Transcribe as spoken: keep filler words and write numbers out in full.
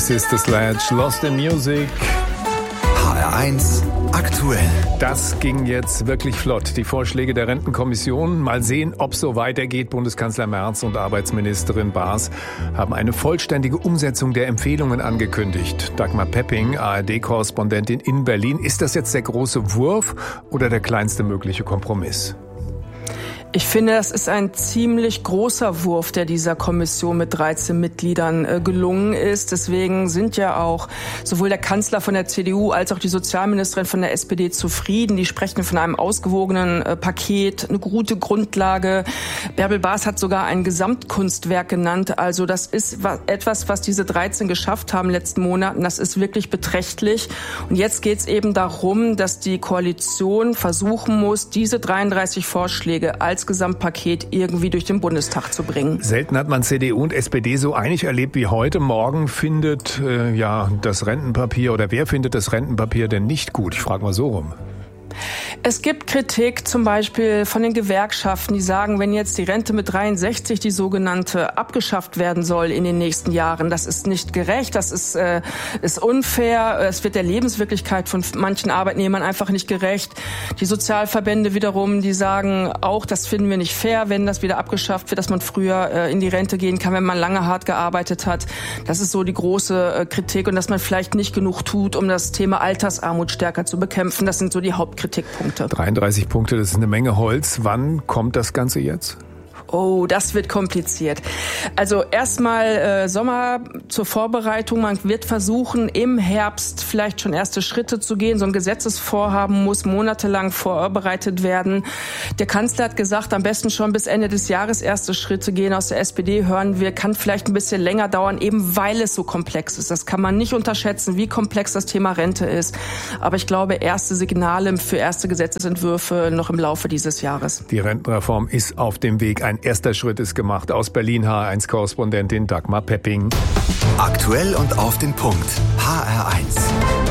Das ist The Sledge, Lost in Music. H R eins aktuell. Das ging jetzt wirklich flott. Die Vorschläge der Rentenkommission. Mal sehen, ob es so weitergeht. Bundeskanzler Merz und Arbeitsministerin Baas haben eine vollständige Umsetzung der Empfehlungen angekündigt. Dagmar Pepping, A R D-Korrespondentin in Berlin. Ist das jetzt der große Wurf oder der kleinste mögliche Kompromiss? Ich finde, das ist ein ziemlich großer Wurf, der dieser Kommission mit dreizehn Mitgliedern äh, gelungen ist. Deswegen sind ja auch sowohl der Kanzler von der C D U als auch die Sozialministerin von der S P D zufrieden. Die sprechen von einem ausgewogenen äh, Paket, eine gute Grundlage. Bärbel Baas hat sogar ein Gesamtkunstwerk genannt. Also das ist was, etwas, was diese dreizehn geschafft haben in den letzten Monaten. Das ist wirklich beträchtlich. Und jetzt geht es eben darum, dass die Koalition versuchen muss, diese dreiunddreißig Vorschläge als Gesamtpaket irgendwie durch den Bundestag zu bringen. Selten hat man C D U und S P D so einig erlebt wie heute. Morgen findet äh, ja das Rentenpapier oder wer findet das Rentenpapier denn nicht gut? Ich frage mal so rum. Es gibt Kritik zum Beispiel von den Gewerkschaften, die sagen, wenn jetzt die Rente mit dreiundsechzig, die sogenannte, abgeschafft werden soll in den nächsten Jahren, das ist nicht gerecht, das ist, äh, ist unfair, es wird der Lebenswirklichkeit von manchen Arbeitnehmern einfach nicht gerecht. Die Sozialverbände wiederum, die sagen auch, das finden wir nicht fair, wenn das wieder abgeschafft wird, dass man früher äh, in die Rente gehen kann, wenn man lange hart gearbeitet hat. Das ist so die große äh, Kritik und dass man vielleicht nicht genug tut, um das Thema Altersarmut stärker zu bekämpfen. Das sind so die Hauptkritikpunkte. dreiunddreißig Punkte, das ist eine Menge Holz. Wann kommt das Ganze jetzt? Oh, das wird kompliziert. Also erstmal äh, Sommer zur Vorbereitung. Man wird versuchen, im Herbst vielleicht schon erste Schritte zu gehen. So ein Gesetzesvorhaben muss monatelang vorbereitet werden. Der Kanzler hat gesagt, am besten schon bis Ende des Jahres erste Schritte gehen. Aus der S P D hören wir, kann vielleicht ein bisschen länger dauern, eben weil es so komplex ist. Das kann man nicht unterschätzen, wie komplex das Thema Rente ist. Aber ich glaube, erste Signale für erste Gesetzesentwürfe noch im Laufe dieses Jahres. Die Rentenreform ist auf dem Weg. Ein erster Schritt ist gemacht. Aus Berlin H R eins Korrespondentin Dagmar Pepping. Aktuell und auf den Punkt. H R eins.